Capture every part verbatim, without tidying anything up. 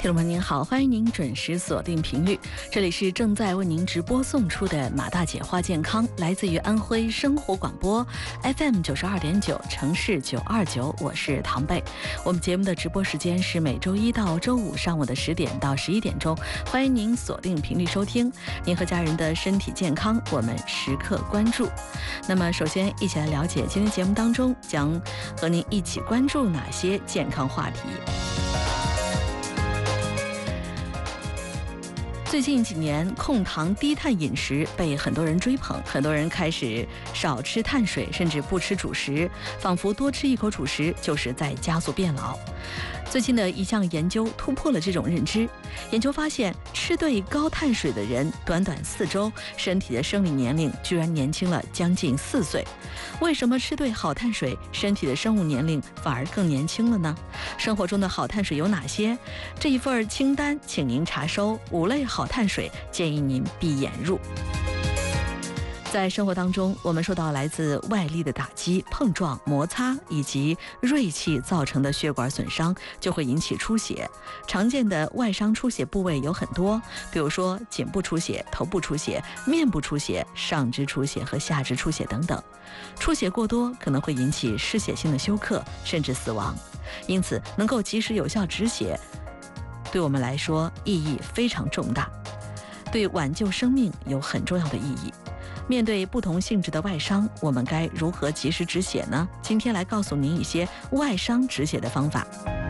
听众朋友您好，欢迎您准时锁定频率，这里是正在为您直播送出的马大姐话健康，来自于安徽生活广播 F M 九十二点九，城市九二九，我是唐贝。我们节目的直播时间是每周一到周五上午的十点到十一点钟，欢迎您锁定频率收听。您和家人的身体健康，我们时刻关注。那么，首先一起来了解今天节目当中将和您一起关注哪些健康话题。最近几年，控糖低碳饮食被很多人追捧，很多人开始少吃碳水，甚至不吃主食，仿佛多吃一口主食就是在加速变老。最近的一项研究突破了这种认知，研究发现，吃对高碳水的人，短短四周，身体的生理年龄居然年轻了将近四岁。为什么吃对好碳水，身体的生物年龄反而更年轻了呢？生活中的好碳水有哪些？这一份清单，请您查收五类好碳水，建议您闭眼入。在生活当中，我们受到来自外力的打击、碰撞、摩擦以及锐气造成的血管损伤，就会引起出血。常见的外伤出血部位有很多，比如说颈部出血、头部出血、面部出血、上肢出血和下肢出血等等。出血过多可能会引起失血性的休克，甚至死亡。因此，能够及时有效止血，对我们来说意义非常重大，对挽救生命有很重要的意义。面对不同性质的外伤，我们该如何及时止血呢？今天来告诉您一些外伤止血的方法。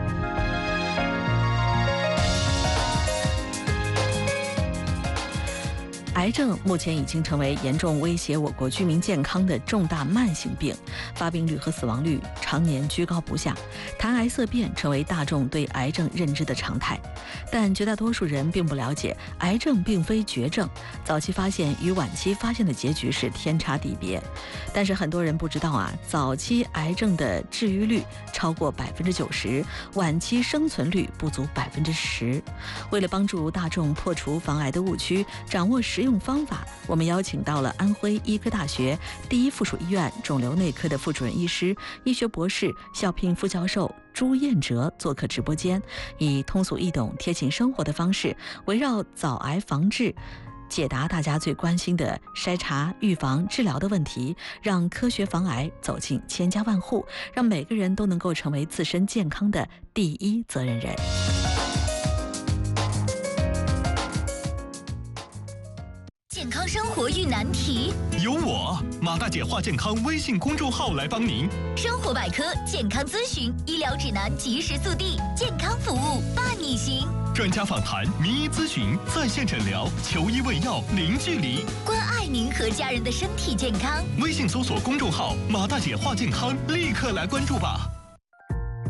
癌症目前已经成为严重威胁我国居民健康的重大慢性病，发病率和死亡率常年居高不下，谈癌色变成为大众对癌症认知的常态。但绝大多数人并不了解，癌症并非绝症，早期发现与晚期发现的结局是天差地别。但是很多人不知道啊，早期癌症的治愈率超过百分之九十，晚期生存率不足百分之十。为了帮助大众破除防癌的误区，掌握实用方法，我们邀请到了安徽医科大学第一附属医院肿瘤内科的副主任医师、医学博士、校聘副教授朱彦哲做客直播间，以通俗易懂、贴近生活的方式，围绕早癌防治，解答大家最关心的筛查、预防、治疗的问题，让科学防癌走进千家万户，让每个人都能够成为自身健康的第一责任人。 健康生活遇难题， 有我马大姐话健康微信公众号来帮您。 生活百科、健康咨询、医疗指南及时速递，健康服务伴你行。 专家访谈、名医咨询、在线诊疗，求医问药零距离， 关爱您和家人的身体健康。 微信搜索公众号马大姐话健康，立刻来关注吧。